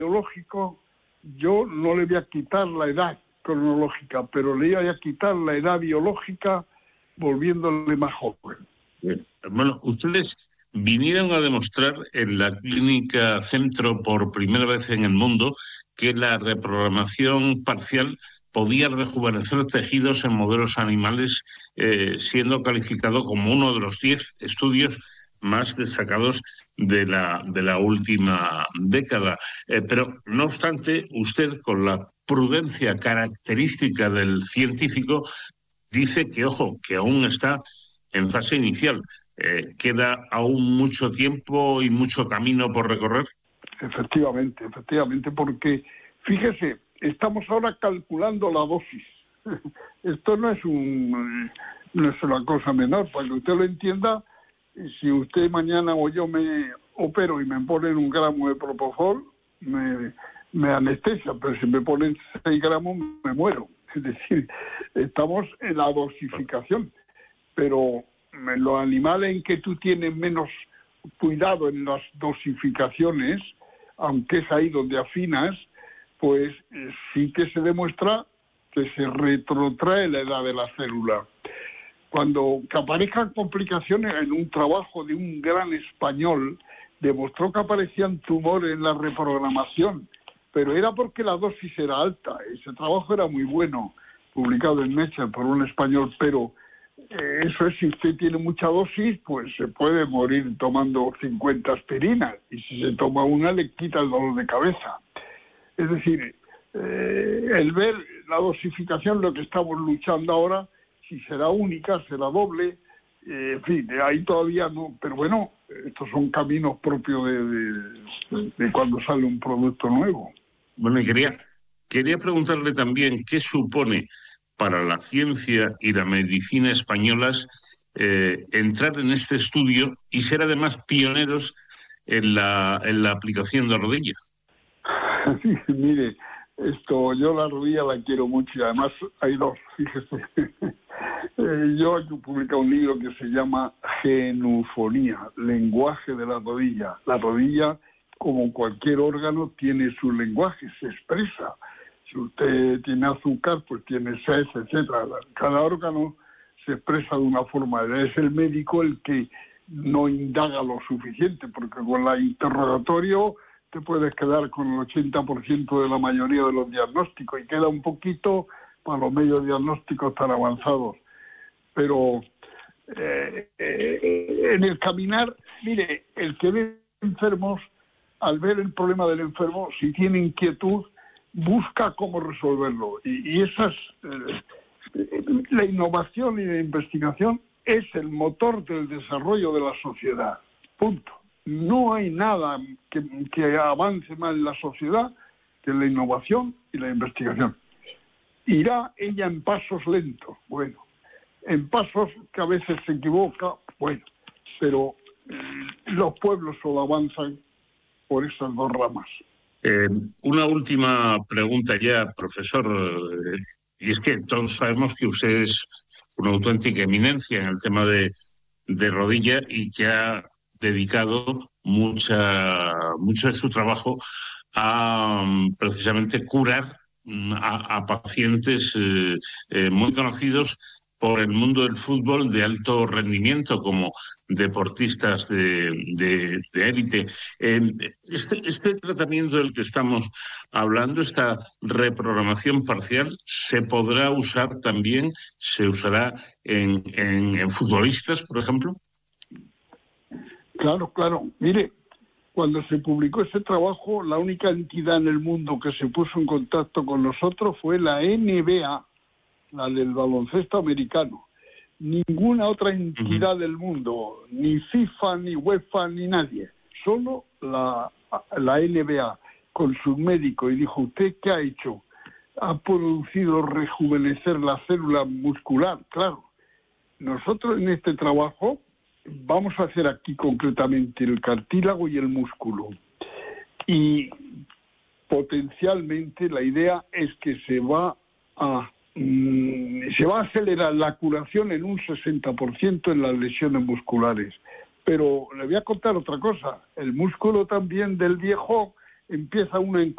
biológico, yo no le voy a quitar la edad cronológica, pero le voy a quitar la edad biológica volviéndole más joven. Bueno, ustedes vinieron a demostrar en la clínica Centro por primera vez en el mundo que la reprogramación parcial podía rejuvenecer tejidos en modelos animales, siendo calificado como uno de los 10 estudios más destacados de la última década. Pero, no obstante, usted, con la prudencia característica del científico, dice que, ojo, que aún está en fase inicial. ¿Queda aún mucho tiempo y mucho camino por recorrer? Efectivamente, porque, fíjese, estamos ahora calculando la dosis. Esto no es una cosa menor. Para que usted lo entienda, si usted mañana o yo me opero y me ponen 1 gramo de propofol, me anestesia, pero si me ponen 6 gramos me muero. Es decir, estamos en la dosificación, pero en los animales en que tú tienes menos cuidado en las dosificaciones, aunque es ahí donde afinas, pues sí que se demuestra que se retrotrae la edad de la célula. Cuando que aparezcan complicaciones, en un trabajo de un gran español, demostró que aparecían tumores en la reprogramación, pero era porque la dosis era alta. Ese trabajo era muy bueno, publicado en Nature por un español, pero eso es, si usted tiene mucha dosis, pues se puede morir tomando 50 aspirinas, y si se toma una le quita el dolor de cabeza. Es decir, el ver la dosificación, lo que estamos luchando ahora, si será única, será doble, en fin, ahí todavía no, pero bueno, estos son caminos propios de cuando sale un producto nuevo. Bueno, y quería preguntarle también qué supone para la ciencia y la medicina españolas entrar en este estudio y ser además pioneros en la aplicación de rodilla. Sí, mire, yo la rodilla la quiero mucho y además hay dos, fíjese. Yo he publicado un libro que se llama Genufonía, lenguaje de la rodilla. La rodilla, como cualquier órgano, tiene su lenguaje, se expresa. Si usted tiene azúcar, pues tiene sed, etcétera. Cada órgano se expresa de una forma. Es el médico el que no indaga lo suficiente, porque con el interrogatorio te puedes quedar con el 80% de la mayoría de los diagnósticos y queda un poquito para los medios diagnósticos tan avanzados. Pero en el caminar, mire, el que ve enfermos, al ver el problema del enfermo, si tiene inquietud, busca cómo resolverlo. Y esa es la innovación y la investigación, es el motor del desarrollo de la sociedad. Punto. No hay nada que avance más en la sociedad que la innovación y la investigación. Irá ella en pasos lentos, bueno, en pasos que a veces se equivoca, bueno, pero los pueblos solo avanzan por esas dos ramas. Una última pregunta ya, profesor, y es que todos sabemos que usted es una auténtica eminencia en el tema de rodilla y que ha dedicado mucho de su trabajo a precisamente curar a pacientes muy conocidos por el mundo del fútbol de alto rendimiento, como deportistas de élite. Este tratamiento del que estamos hablando, esta reprogramación parcial, ¿se podrá usar también, se usará en futbolistas, por ejemplo? Claro. Mire, cuando se publicó ese trabajo, la única entidad en el mundo que se puso en contacto con nosotros fue la NBA, la del baloncesto americano. Ninguna otra entidad del mundo, ni FIFA, ni UEFA, ni nadie. Solo la NBA, con su médico, y dijo, ¿usted qué ha hecho? Ha producido rejuvenecer la célula muscular, claro. Nosotros en este trabajo vamos a hacer aquí concretamente el cartílago y el músculo. Y potencialmente la idea es que se va a acelerar la curación en un 60% en las lesiones musculares. Pero le voy a contar otra cosa. El músculo también del viejo empieza uno en